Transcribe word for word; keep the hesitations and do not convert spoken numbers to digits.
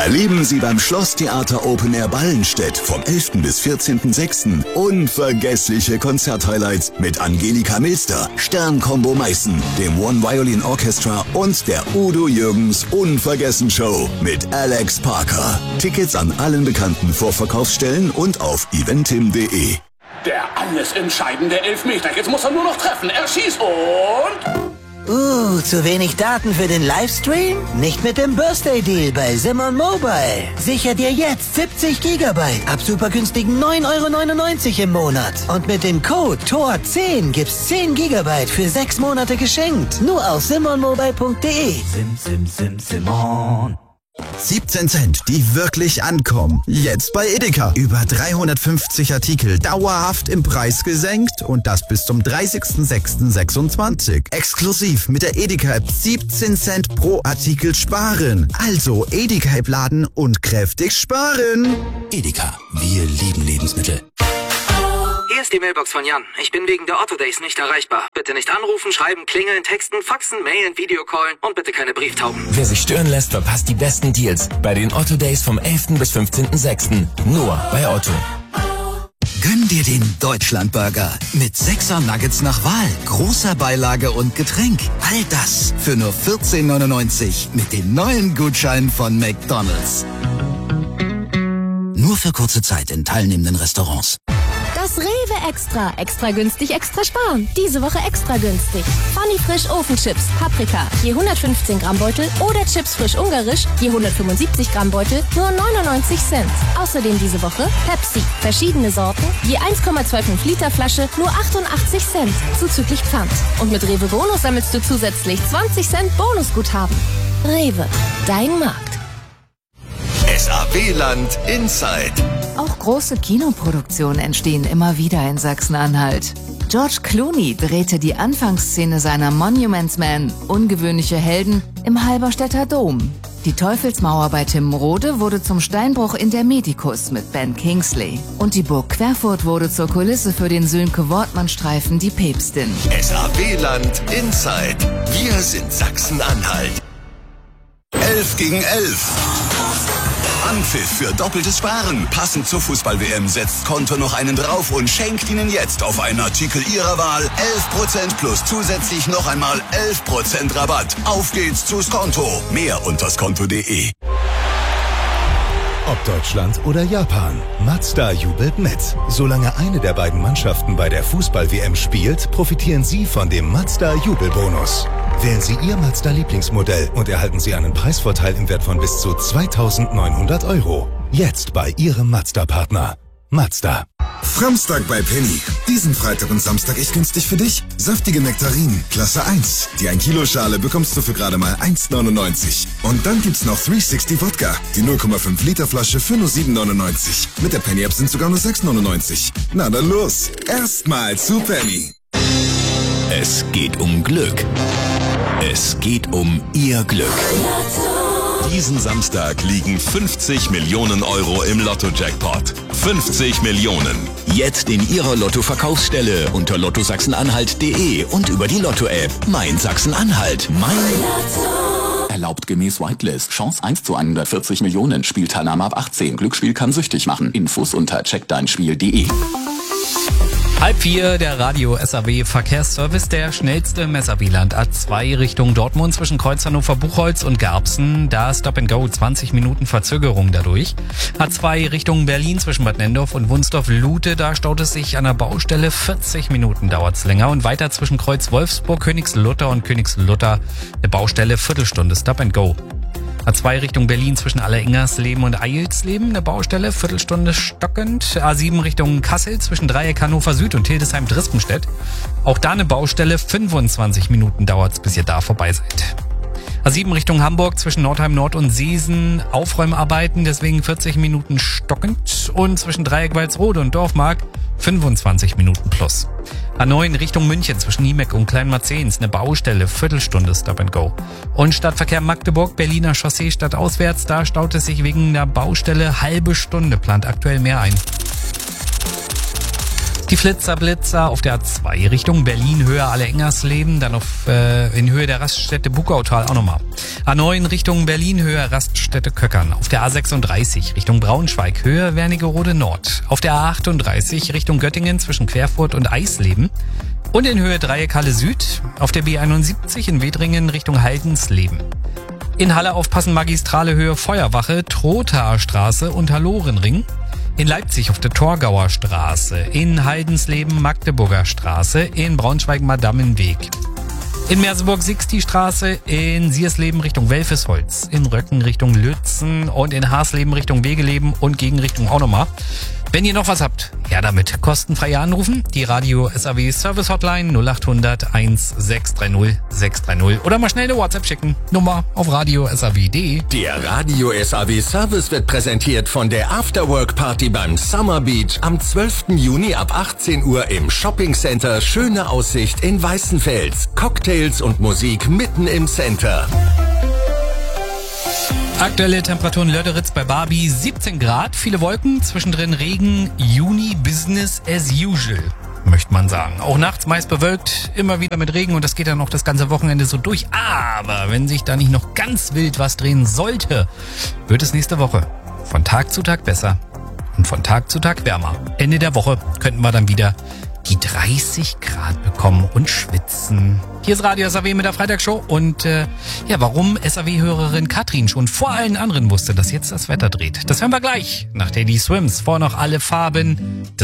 Erleben Sie beim Schlosstheater Open Air Ballenstedt vom elften bis vierzehnten sechsten unvergessliche Konzerthighlights mit Angelika Milster, Sternkombo Meißen, dem One Violin Orchestra und der Udo Jürgens Unvergessen-Show mit Alex Parker. Tickets an allen bekannten Vorverkaufsstellen und auf eventim punkt de. Der alles entscheidende Elfmeter. Jetzt muss er nur noch treffen. Er schießt und... Uh, zu wenig Daten für den Livestream? Nicht mit dem Birthday Deal bei Simon Mobile. Sicher dir jetzt siebzig Gigabyte ab super günstigen neun Euro neunundneunzig im Monat. Und mit dem Code T O R zehn gibt's zehn Gigabyte für sechs Monate geschenkt. Nur auf simon mobile punkt de. Sim, sim, sim, Simon. siebzehn Cent, die wirklich ankommen. Jetzt bei Edeka. Über dreihundertfünfzig Artikel dauerhaft im Preis gesenkt und das bis zum dreißigsten sechsten sechsundzwanzig. Exklusiv mit der Edeka-App siebzehn Cent pro Artikel sparen. Also Edeka-App laden und kräftig sparen. Edeka, wir lieben Lebensmittel. Hier ist die Mailbox von Jan. Ich bin wegen der Otto Days nicht erreichbar. Bitte nicht anrufen, schreiben, klingeln, texten, faxen, mailen, Videocallen und bitte keine Brieftauben. Wer sich stören lässt, verpasst die besten Deals bei den Otto Days vom elften bis fünfzehnten sechsten Nur bei Otto. Gönn dir den Deutschlandburger mit sechser Nuggets nach Wahl, großer Beilage und Getränk. All das für nur vierzehn neunundneunzig mit dem neuen Gutschein von McDonald's. Nur für kurze Zeit in teilnehmenden Restaurants. Das Rewe Extra. Extra günstig, extra sparen. Diese Woche extra günstig. Funny Frisch Ofenchips, Paprika, je hundertfünfzehn Gramm Beutel oder Chips Frisch Ungarisch, je hundertfünfundsiebzig Gramm Beutel, nur neunundneunzig Cent. Außerdem diese Woche Pepsi, verschiedene Sorten, je eins Komma fünfundzwanzig Liter Flasche, nur achtundachtzig Cent, zuzüglich Pfand. Und mit Rewe Bonus sammelst du zusätzlich zwanzig Cent Bonusguthaben. Rewe, dein Markt. S A W-Land Inside. Auch große Kinoproduktionen entstehen immer wieder in Sachsen-Anhalt. George Clooney drehte die Anfangsszene seiner Monuments Man, ungewöhnliche Helden, im Halberstädter Dom. Die Teufelsmauer bei Timrode wurde zum Steinbruch in der Medikus mit Ben Kingsley. Und die Burg Querfurt wurde zur Kulisse für den Sönke-Wortmann-Streifen Die Päpstin. S A W-Land Inside. Wir sind Sachsen-Anhalt. elf gegen elf. Anpfiff für doppeltes Sparen. Passend zur Fußball-W M setzt Konto noch einen drauf und schenkt Ihnen jetzt auf einen Artikel Ihrer Wahl elf Prozent plus zusätzlich noch einmal elf Prozent Rabatt. Auf geht's zu Skonto. Mehr unter skonto punkt de. Ob Deutschland oder Japan, Mazda jubelt mit. Solange eine der beiden Mannschaften bei der Fußball-W M spielt, profitieren Sie von dem Mazda-Jubelbonus. Wählen Sie Ihr Mazda-Lieblingsmodell und erhalten Sie einen Preisvorteil im Wert von bis zu zweitausendneunhundert Euro. Jetzt bei Ihrem Mazda-Partner. Mazda. Framstag bei Penny. Diesen Freitag und Samstag echt günstig für dich. Saftige Nektarinen, Klasse eins. Die ein Kilo Schale bekommst du für gerade mal eins neunundneunzig. Und dann gibt's noch dreihundertsechzig Wodka. Die null Komma fünf Liter Flasche für nur sieben neunundneunzig. Mit der Penny App sind sogar nur sechs neunundneunzig. Na dann los. Erstmal zu Penny. Es geht um Glück. Es geht um Ihr Glück. Diesen Samstag liegen fünfzig Millionen Euro im Lotto-Jackpot. fünfzig Millionen. Jetzt in Ihrer Lotto-Verkaufsstelle unter lotto sachsen-anhalt punkt de und über die Lotto-App. Mein Sachsen-Anhalt. Mein Lotto. Erlaubt gemäß Whitelist. Chance eins zu hundertvierzig Millionen. Spielteilnahme ab achtzehn. Glücksspiel kann süchtig machen. Infos unter check dein spiel punkt de. Halb vier, der Radio S A W Verkehrsservice, der schnellste im S A W-Land. A zwei Richtung Dortmund zwischen Kreuz Hannover-Buchholz und Gerbsen. Da Stop and Go, zwanzig Minuten Verzögerung dadurch. A zwei Richtung Berlin zwischen Bad Nendorf und Wunsdorf-Lute. Da staut es sich an der Baustelle. vierzig Minuten dauert's länger. Und weiter zwischen Kreuz Wolfsburg, Königslutter und Königslutter. Eine Baustelle, Viertelstunde Stop and Go. A zwei Richtung Berlin zwischen Alleringersleben und Eilsleben, eine Baustelle, Viertelstunde stockend. A sieben Richtung Kassel zwischen Dreieck Hannover Süd und Hildesheim-Drispenstedt. Auch da eine Baustelle, fünfundzwanzig Minuten dauert's, bis ihr da vorbei seid. A sieben Richtung Hamburg zwischen Nordheim Nord und Seesen, Aufräumarbeiten, deswegen vierzig Minuten stockend. Und zwischen Dreieck Walsrode und Dorfmark fünfundzwanzig Minuten plus. A neun Richtung München zwischen Niemeck und Kleinmarzens, eine Baustelle, Viertelstunde Stop and Go. Und Stadtverkehr Magdeburg, Berliner Chaussee stadtauswärts, da staut es sich wegen der Baustelle halbe Stunde, plant aktuell mehr ein. Die Flitzer Blitzer auf der A zwei Richtung Berlin, Höhe Alle-Engersleben, dann auf äh, in Höhe der Raststätte Buckautal auch nochmal. A neun Richtung Berlin, Höhe Raststätte Köckern. Auf der A sechsunddreißig Richtung Braunschweig, Höhe Wernigerode Nord. Auf der A achtunddreißig Richtung Göttingen zwischen Querfurt und Eisleben. Und in Höhe Dreieck Halle Süd. Auf der B einundsiebzig in Wedringen Richtung Haldensleben. In Halle aufpassen, Magistrale Höhe Feuerwache, Trothaer Straße und Hallorenring. In Leipzig auf der Torgauer Straße, in Heidensleben Magdeburger Straße, in Braunschweig Madammenweg. In Merseburg Sixti Straße, in Siersleben Richtung Welfesholz, in Röcken Richtung Lützen und in Haarsleben Richtung Wegeleben und Gegenrichtung auch nochmal. Wenn ihr noch was habt, ja damit. Kostenfrei anrufen. Die Radio S A W Service Hotline null acht hundert eins sechs drei null sechs drei null oder mal schnell eine WhatsApp schicken. Nummer auf radio s a w punkt d e. Der Radio S A W Service wird präsentiert von der Afterwork Party beim Summer Beach am zwölften Juni ab achtzehn Uhr im Shopping Center Schöne Aussicht in Weißenfels. Cocktails und Musik mitten im Center. Aktuelle Temperaturen Löderitz bei Barbie siebzehn Grad, viele Wolken, zwischendrin Regen, Juni Business as usual, möchte man sagen. Auch nachts meist bewölkt, immer wieder mit Regen und das geht dann noch das ganze Wochenende so durch. Aber wenn sich da nicht noch ganz wild was drehen sollte, wird es nächste Woche von Tag zu Tag besser und von Tag zu Tag wärmer. Ende der Woche könnten wir dann wieder die dreißig Grad bekommen und schwitzen. Hier ist Radio S A W mit der Freitagsshow und äh, ja, warum S A W-Hörerin Katrin schon vor allen anderen wusste, dass jetzt das Wetter dreht. Das hören wir gleich nach Teddy Swims. Vor noch alle Farben.